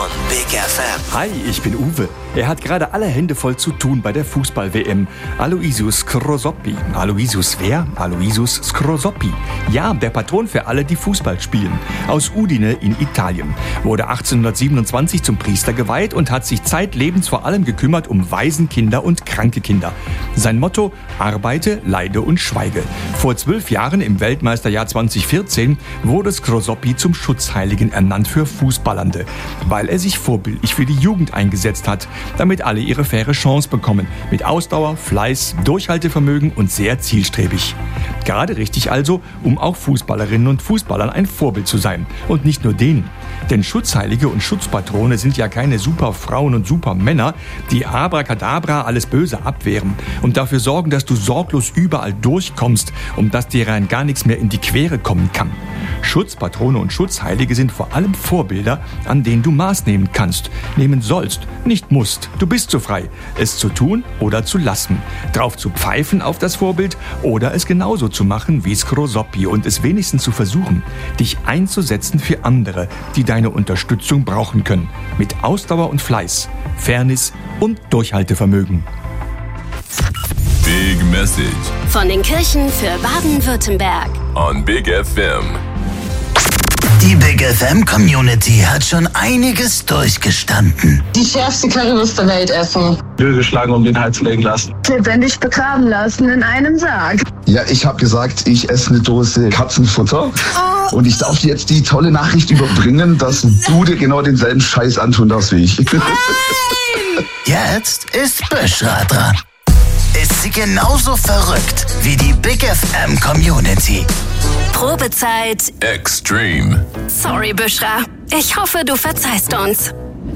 on Big FM. Hi, ich bin Uwe. Er hat gerade alle Hände voll zu tun bei der Fußball-WM. Aloysius Scrosoppi. Aloysius wer? Aloysius Scrosoppi. Ja, der Patron für alle, die Fußball spielen. Aus Udine in Italien. Wurde 1827 zum Priester geweiht und hat sich zeitlebens vor allem gekümmert um Waisenkinder und kranke Kinder. Sein Motto: Arbeite, leide und schweige. Vor 12 Jahren im Weltmeisterjahr 2014 wurde Scrosoppi zum Schutzheiligen ernannt für Fußballernde, weil er sich vorbildlich für die Jugend eingesetzt hat, damit alle ihre faire Chance bekommen. Mit Ausdauer, Fleiß, Durchhaltevermögen und sehr zielstrebig. Gerade richtig also, um auch Fußballerinnen und Fußballern ein Vorbild zu sein. Und nicht nur denen. Denn Schutzheilige und Schutzpatrone sind ja keine Superfrauen und Supermänner, die abracadabra alles Böse abwehren und dafür sorgen, dass du sorglos überall durchkommst und dass dir rein gar nichts mehr in die Quere kommen kann. Schutzpatrone und Schutzheilige sind vor allem Vorbilder, an denen du Maß nehmen kannst, nehmen sollst, nicht musst. Du bist so frei, es zu tun oder zu lassen, drauf zu pfeifen auf das Vorbild oder es genauso zu machen wie Scrosoppi und es wenigstens zu versuchen, dich einzusetzen für andere, die deine Unterstützung brauchen können, mit Ausdauer und Fleiß, Fairness und Durchhaltevermögen. Big Message Von den Kirchen für Baden-Württemberg. on Big FM. Die Big FM Community hat schon einiges durchgestanden. Die schärfste Currywurst der Welt essen. Geschlagen um den Hals legen lassen. Lebendig begraben lassen in einem Sarg. Ja, ich habe gesagt, ich esse eine Dose Katzenfutter. Und ich darf dir jetzt die tolle Nachricht überbringen, dass du dir genau denselben Scheiß antun darfst wie ich. Jetzt ist Büschra dran. Ist sie genauso verrückt wie die Big FM Community? Probezeit. Extreme. Sorry, Büschra. Ich hoffe, du verzeihst uns.